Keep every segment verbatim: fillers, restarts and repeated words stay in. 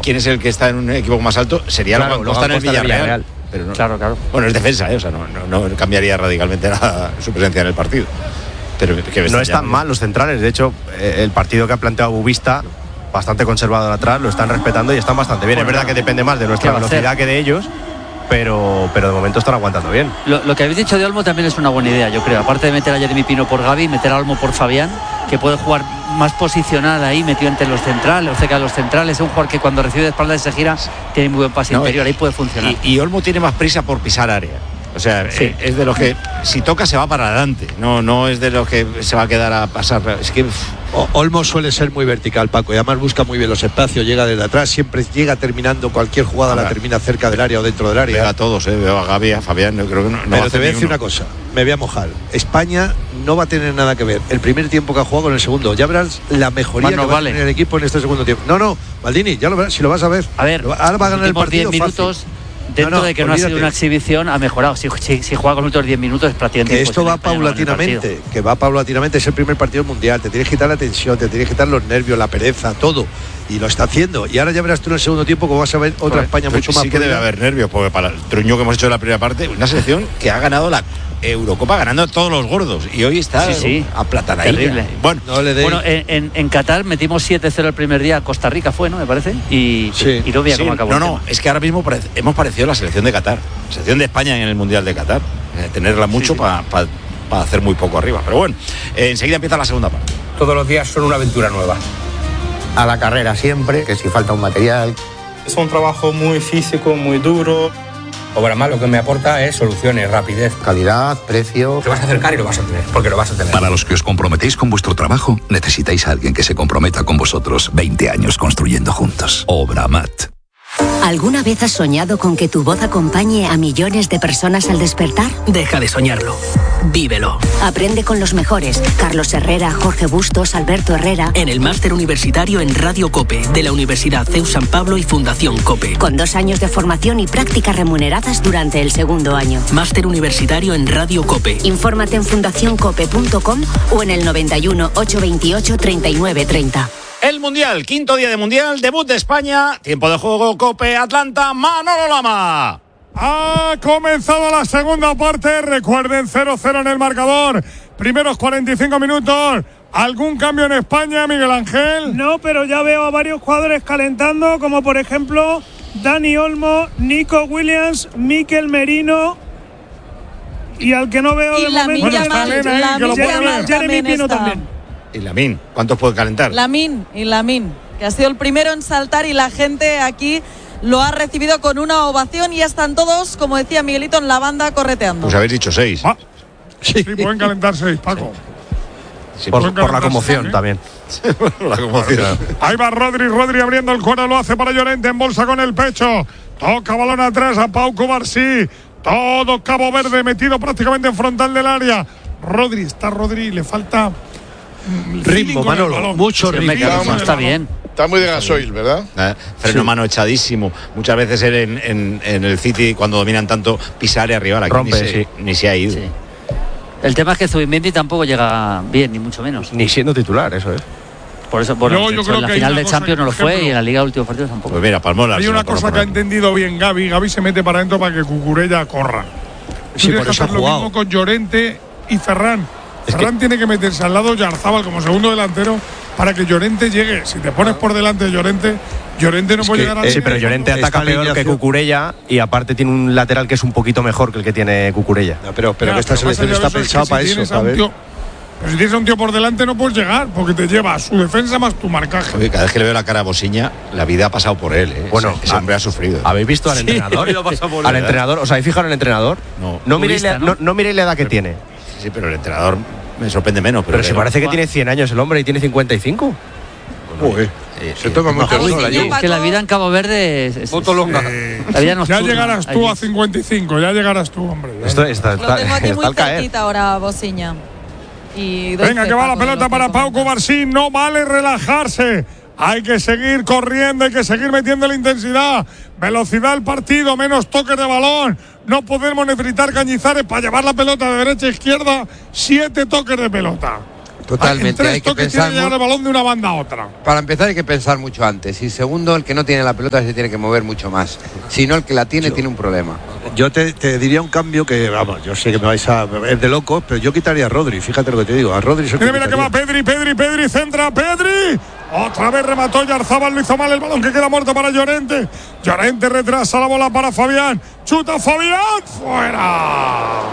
quién es el que está en un equipo más alto, sería claro, lo que está en el Villarreal. Villarreal. Pero no, claro, claro. Bueno, es defensa, ¿eh? O sea, no, no, no cambiaría radicalmente nada su presencia en el partido. Pero que no están mal los centrales. De hecho, eh, el partido que ha planteado Bubista, bastante conservador atrás, lo están respetando y están bastante bien. Bueno, es verdad que depende más de nuestra velocidad que de ellos, pero, pero de momento están aguantando bien. Lo, lo que habéis dicho de Olmo también es una buena idea, yo creo. Aparte de meter a Jeremy Pino por Gavi, meter a Olmo por Fabián, que puede jugar más posicional ahí, metido entre los centrales o cerca de los centrales. Es un jugador que cuando recibe de espaldas se gira, tiene muy buen pase no, interior, ahí puede funcionar. Y, y Olmo tiene más prisa por pisar área. O sea, sí. es de los que si toca se va para adelante, no no es de los que se va a quedar a pasar. Es que o, Olmo suele ser muy vertical, Paco, y además busca muy bien los espacios, llega desde atrás, siempre llega terminando cualquier jugada, Ahora, la termina cerca del área o dentro del área. Veo a todos, eh, veo a Gavi, a Fabián, yo creo que no, no Pero te voy a decir una cosa, me voy a mojar. España no va a tener nada que ver el primer tiempo que ha jugado con el segundo. Ya verás la mejoría Mano, que va vale. a tener el equipo en este segundo tiempo. No, no, Maldini, ya lo verás, si lo vas a ver. A ver, ahora va a ganar el partido diez minutos. Fácil. Dentro no, no, de que olvídate. No ha sido una exhibición, ha mejorado. Si, si, si juega con los últimos diez minutos es prácticamente que esto va paulatinamente, que va paulatinamente. Es el primer partido mundial. Te tienes que quitar la tensión, te tienes que quitar los nervios, la pereza, todo. Y lo está haciendo. Y ahora ya verás tú en el segundo tiempo cómo vas a ver otra España Pero mucho sí más. Sí que debe haber nervios, porque para el truño que hemos hecho en la primera parte, una selección que ha ganado la Eurocopa ganando a todos los gordos y hoy está sí, sí. aplatanadilla. Terrible. Bueno, no le bueno en, en, en Qatar metimos siete cero el primer día a Costa Rica fue, ¿no? Me parece. Y, sí. y no veía sí. cómo acabó. No, no, es que ahora mismo parece, hemos parecido la selección de Qatar, la selección de España en el Mundial de Qatar. Eh, tenerla mucho sí, sí. para pa, pa hacer muy poco arriba. Pero bueno, eh, enseguida empieza la segunda parte. Todos los días son una aventura nueva. A la carrera siempre, que si falta un material. Es un trabajo muy físico, muy duro. Obramás lo que me aporta es soluciones, rapidez, calidad, precio. Te vas a acercar y lo vas a tener, porque lo vas a tener. Para los que os comprometéis con vuestro trabajo, necesitáis a alguien que se comprometa con vosotros. veinte años construyendo juntos. Obramat. ¿Alguna vez has soñado con que tu voz acompañe a millones de personas al despertar? Deja de soñarlo. Vívelo. Aprende con los mejores. Carlos Herrera, Jorge Bustos, Alberto Herrera. En el máster universitario en Radio COPE de la Universidad C E U San Pablo y Fundación COPE. Con dos años de formación y prácticas remuneradas durante el segundo año. Máster universitario en Radio COPE. Infórmate en fundación cope punto com o en el noventa y uno, ochocientos veintiocho, treinta y nueve treinta. El Mundial, quinto día de Mundial, debut de España, tiempo de juego, Cope, Atlanta, Manolo Lama. Ha comenzado la segunda parte, recuerden cero cero en el marcador, primeros cuarenta y cinco minutos. ¿Algún cambio en España, Miguel Ángel? No, pero ya veo a varios jugadores calentando, como por ejemplo Dani Olmo, Nico Williams, Mikel Merino y al que no veo y de la momento es Malena, ¿eh? Jeremy, Jeremy Pino está. También. Y Lamine, ¿cuántos puede calentar? Lamine y Lamine, que ha sido el primero en saltar y la gente aquí lo ha recibido con una ovación y ya están todos, como decía Miguelito, en la banda correteando. Pues habéis dicho seis. Ah, sí. sí, pueden calentar seis, Paco. Sí. Sí, por, por la conmoción seis, también. Por la conmoción. Ahí va Rodri, Rodri abriendo el cuero, lo hace para Llorente, en bolsa con el pecho. Toca balón atrás a Pau Cubarsí. Todo Cabo Verde metido prácticamente en frontal del área. Rodri, está Rodri, le falta... ritmo, Manolo, mucho sí, ritmo. Está, está bien. Está muy de gasoil, ¿verdad? Eh, freno sí. mano echadísimo. Muchas veces en, en, en el City, cuando dominan tanto, pisar y arribar. Aquí Rompe, ni, se, sí. ni se ha ido. Sí. El tema es que Zubimendi tampoco llega bien, ni mucho menos. Ni siendo titular, eso es. Por eso, bueno, yo, yo creo en la que final de Champions no lo fue ejemplo, y en la Liga últimos partidos tampoco. Pues mira, Palmola. Hay una cosa que ha entendido bien Gavi. Gavi se mete para adentro para que Cucurella corra. Sí, por eso ha lo jugado. mismo con Llorente y Ferran. Es Ferran que... tiene que meterse al lado de Yarzábal como segundo delantero para que Llorente llegue. Si te pones por delante de Llorente, Llorente no es puede que, llegar a... Eh, sí, pero Llorente ataca peor que Cucurella y aparte tiene un lateral que es un poquito mejor que el que tiene Cucurella. No, pero pero ya, que esta pero selección está pensada para si eso, ¿sabes? Tío, pero si tienes a un tío por delante no puedes llegar porque te lleva a su defensa más tu marcaje. Oye, cada vez que le veo la cara a Bosiña, la vida ha pasado por él. ¿eh? Bueno, ese, ese hombre ha sufrido. ¿Habéis visto al sí, entrenador? Al entrenador, ¿os habéis fijado en el entrenador? No. No miréis la, no, no miréis la edad que pero, tiene. Sí, pero el entrenador me sorprende menos. Pero, pero se parece que tiene cien años el hombre y tiene cincuenta y cinco. Uy, eh, se toma mucho el sol allí. Es que la vida en Cabo Verde es, es, longa. Eh, la vida ya llegarás tú allí. A cincuenta y cinco, ya llegarás tú, hombre. Ya. Esto está, está, Lo tengo aquí está muy cerquita ahora, Bosiña. Y venga, que va la pelota para Pau Cubarsí. No vale relajarse. Hay que seguir corriendo, hay que seguir metiendo la intensidad. Velocidad al partido, menos toques de balón. No podemos necesitar Cañizares para llevar la pelota de derecha a izquierda. Siete toques de pelota. Totalmente. Hay, hay que que pensar tiene llegar el balón de una banda a otra. Para empezar hay que pensar mucho antes. Y segundo, el que no tiene la pelota se tiene que mover mucho más. Si no, el que la tiene yo, tiene un problema. Yo te, te diría un cambio que, vamos, yo sé que me vais a ver de locos, pero yo quitaría a Rodri. Fíjate lo que te digo. A Rodri se Mira, mira que va Pedri, Pedri, Pedri, centra, Pedri. Otra vez remató Yarzábal, lo hizo mal el balón que queda muerto para Llorente. Llorente retrasa la bola para Fabián. Chuta Fabián, fuera.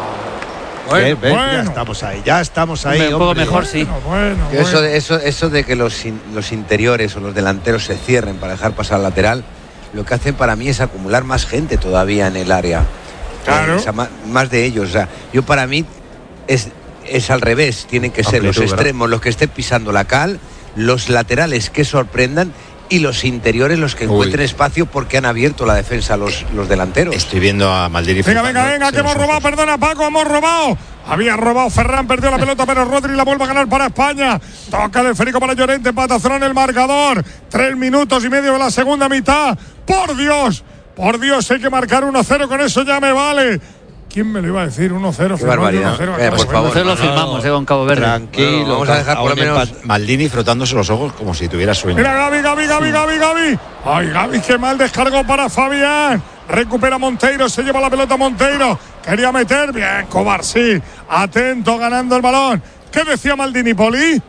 Bueno, ven, bueno. Ya estamos ahí, ya estamos ahí. Un poco mejor, sí. Bueno, bueno, eso, bueno. De, eso, eso de que los, in, los interiores o los delanteros se cierren para dejar pasar al lateral, lo que hacen para mí es acumular más gente todavía en el área. Claro. O sea, más, más de ellos. O sea, yo para mí es, es al revés. Tienen que ser Amplitud, los extremos ¿verdad? Los que estén pisando la cal, los laterales que sorprendan y los interiores los que encuentren Uy. espacio porque han abierto la defensa los, los delanteros. Estoy viendo a Maldini. Venga, venga, venga, que hemos robado, perdona Paco, hemos robado. Había robado Ferran, perdió la pelota, pero Rodri la vuelve a ganar para España. Toca el esférico para Llorente, patazón en el marcador. Tres minutos y medio de la segunda mitad. Por Dios, por Dios, hay que marcar uno cero, con eso ya me vale. ¿Quién me lo iba a decir? uno cero. Qué barbaridad. Eh, por favor. Lo firmamos, eh, con Cabo Verde. Tranquilo. No, vamos a dejar por lo menos Maldini frotándose los ojos como si tuviera sueño. Mira, Gavi, Gavi, Gavi, Gavi, Gavi. Ay, Gavi, qué mal descargó para Fabián. Recupera Monteiro, se lleva la pelota Monteiro. Quería meter, bien, Cobar, sí. Atento, ganando el balón. ¿Qué decía Maldini, Poli?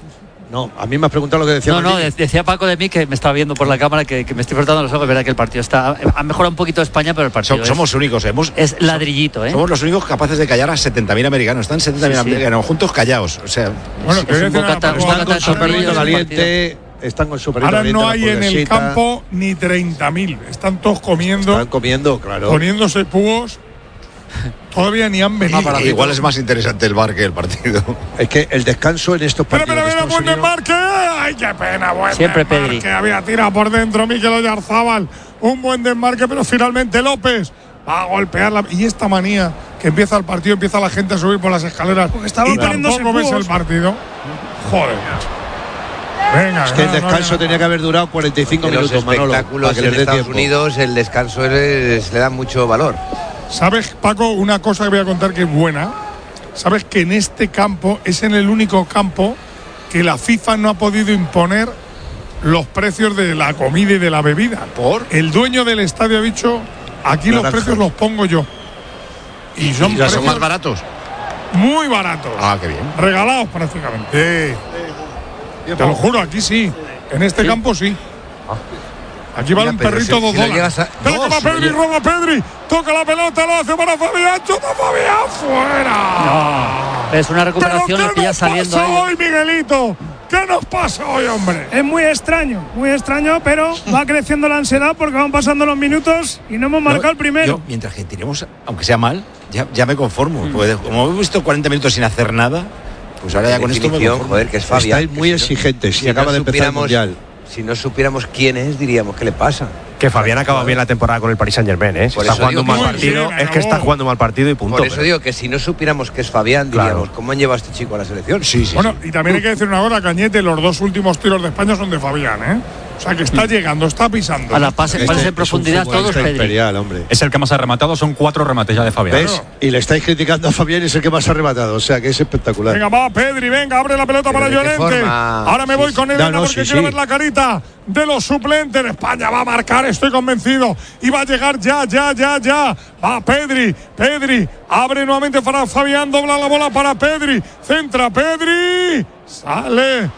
No, a mí me has preguntado lo que decía No, Maldini. no, decía Paco de mí, que me estaba viendo por la cámara, que, que me estoy frotando los ojos. Es verdad que el partido está... Ha mejorado un poquito España, pero el partido Somos, somos únicos, hemos, es ladrillito, ¿eh? Somos los únicos capaces de callar a setenta mil americanos. Están setenta mil sí, sí. americanos juntos callados. O sea, bueno, es un bocata, un bocata perrito caliente. Están con su perrito Ahora caliente, no hay en el campo ni treinta mil. Están todos comiendo. Están comiendo, claro. Poniéndose púos. Todavía ni han venido. Ah, igual es más interesante el bar que el partido. Es que el descanso en estos partidos. Pero, pero, pero, buen desmarque. Ay, qué pena, buen Siempre desmarque. Pedri. Había tirado por dentro Mikel Oyarzábal. Un buen desmarque, pero finalmente López va a golpearla. Y esta manía que empieza el partido, empieza la gente a subir por las escaleras. Porque estaba y tampoco ves el partido. Joder. Venga, es que el descanso no, tenía que haber durado cuarenta y cinco en minutos, los espectáculos Manolo, en Estados tiempo. Unidos el descanso es, le da mucho valor. ¿Sabes, Paco, una cosa que voy a contar que es buena? ¿Sabes que en este campo es en el único campo que la FIFA no ha podido imponer los precios de la comida y de la bebida? ¿Por? El dueño del estadio ha dicho, aquí Naranja. Los precios los pongo yo. Y son, ¿Y ya son más baratos? Muy baratos. Ah, qué bien. Regalados prácticamente. Sí. Te lo juro, aquí sí. En este ¿Sí? campo sí. Aquí va Mira, un perrito si, dos si dólares. A... Pero que va Pedri, roba Pedri. Toca la pelota, lo hace para Fabián. Chuta Fabián, fuera. No. Es una recuperación lo que ya saliendo ahí. ¿Qué nos pasa ahí? hoy, Miguelito? ¿Qué nos pasa hoy, hombre? Es muy extraño, muy extraño, pero va creciendo la ansiedad porque van pasando los minutos y no hemos marcado no, el primero. Yo, mientras que tiremos, aunque sea mal, ya, ya me conformo. Mm. Porque como hemos visto cuarenta minutos sin hacer nada, pues ahora ya con esto me conformo. Joder, que es Fabián. Estáis muy exigentes si y acaba no de empezar el Mundial. Si no supiéramos quién es, diríamos, ¿qué le pasa? Que Fabián acaba bien la temporada con el Paris Saint-Germain, ¿eh? Si está jugando un mal partido, es que está jugando un mal partido y punto. Por eso digo que si no supiéramos que es Fabián, diríamos, claro. ¿Cómo han llevado a este chico a la selección? Sí, sí. Bueno, sí. Y también hay que decir una cosa, Cañete, los dos últimos tiros de España son de Fabián, ¿eh? O sea, que está llegando, está pisando. A la pase, este, en profundidad todos imperial, hombre. Es el que más ha rematado, son cuatro remates ya de Fabián. ¿Ves? Claro. Y le estáis criticando a Fabián y es el que más ha rematado, o sea, que es espectacular. Venga, va Pedri, venga, abre la pelota Pero para Llorente. Ahora me voy sí, con Elena no, no, porque sí, quiero sí. ver la carita de los suplentes. España va a marcar, estoy convencido. Y va a llegar ya, ya, ya, ya. Va Pedri, Pedri, abre nuevamente para Fabián, dobla la bola para Pedri. Centra Pedri, sale.